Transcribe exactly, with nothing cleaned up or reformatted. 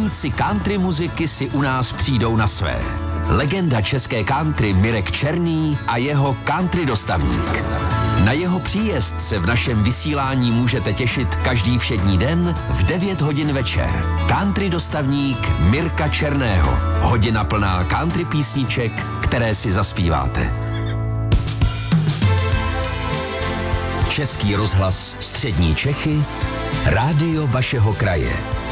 milovníci country muziky si u nás přijdou na své. Legenda české country Mirek Černý a jeho country dostavník. Na jeho příjezd se v našem vysílání můžete těšit každý všední den v devět hodin večer. Country dostavník Mirka Černého. Hodina plná country písniček, které si zaspíváte. Český rozhlas Střední Čechy, rádio vašeho kraje.